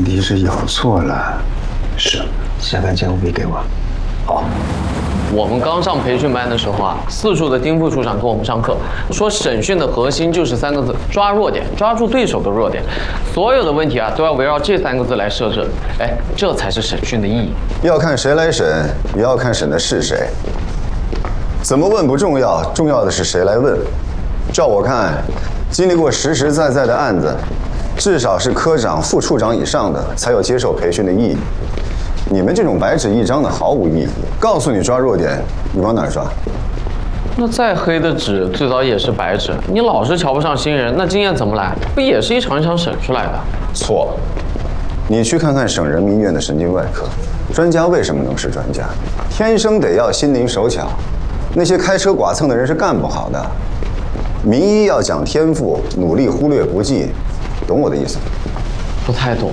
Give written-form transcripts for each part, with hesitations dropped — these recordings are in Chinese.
题是咬错了。 是，下班监护费给我。好。 我们刚上培训班的时候啊，4处的丁副处长跟我们上课，说审讯的核心就是3个字：抓弱点，抓住对手的弱点。所有的问题啊，都要围绕这3个字来设置。哎，这才是审讯的意义。 要看谁来审，也要看审的是谁。怎么问不重要，重要的是谁来问。照我看，经历过实实在在的案子，至少是科长、副处长以上的，才有接受培训的意义。你们这种白纸一张的毫无意义。告诉你抓弱点，你往哪儿抓？ 那再黑的纸，最早也是白纸。你老是瞧不上新人，那经验怎么来？不也是一场一场审出来的？ 错。你去看看省人民医院的神经外科，专家为什么能是专家？天生得要心灵手巧。那些开车剐蹭的人是干不好的。名医要讲天赋，努力忽略不计，懂我的意思吗？ 不太懂。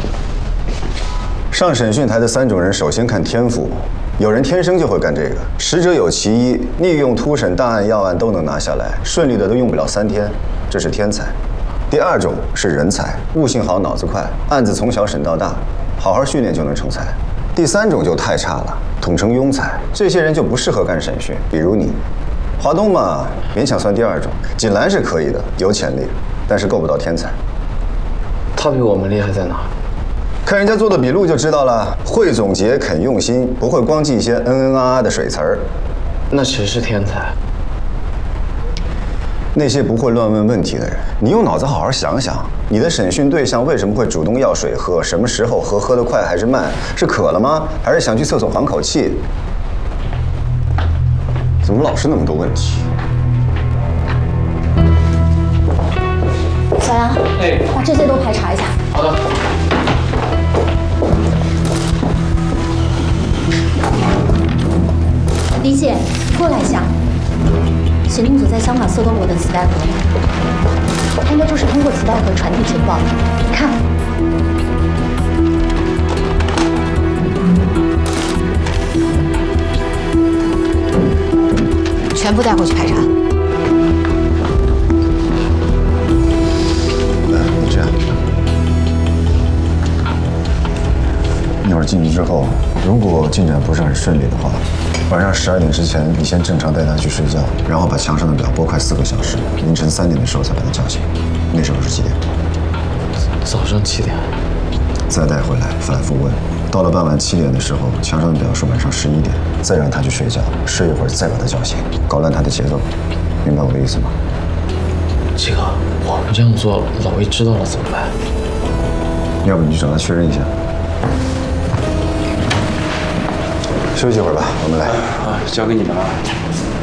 上审讯台的3种人，首先看天赋，有人天生就会干这个，实者有其一，利用突审、档案、要案都能拿下来，顺利的都用不了3天，这是天才。第2种是人才，悟性好，脑子快，案子从小审到大，好好训练就能成才。第3种就太差了，统称庸才，这些人就不适合干审讯，比如你。华东嘛，勉强算第2种，锦兰是可以的，有潜力，但是够不到天才。 他比我们厉害在哪？ 看人家做的笔录就知道了，会总结，肯用心，不会光记一些啊的水词儿。 那谁是天才？ 那些不会乱问问题的人，你用脑子好好想想，你的审讯对象为什么会主动要水喝？什么时候喝？喝得快还是慢？是渴了吗？还是想去厕所缓口气？怎么老是那么多问题？ 小杨，把这些都排查一下。 好的。 李姐，过来一下。刑警组在香港搜到我的磁带盒，他应该就是通过磁带盒传递情报的。你看，全部带回去排查。 你这样，一会儿进去之后，如果进展不是很顺利的话，晚上12点之前，你先正常带他去睡觉，然后把墙上的表拨快4个小时，凌晨3点的时候才把他叫醒。那时候是几点？ 早上7点。 再带回来反复问，到了傍晚7点的时候，墙上的表是晚上11点，再让他去睡觉，睡一会儿再把他叫醒，搞乱他的节奏，明白我的意思吗？ 七哥，我们这样做，老魏知道了怎么办？ 要不你去找他确认一下。休息一会儿吧，我们来。 交给你们了。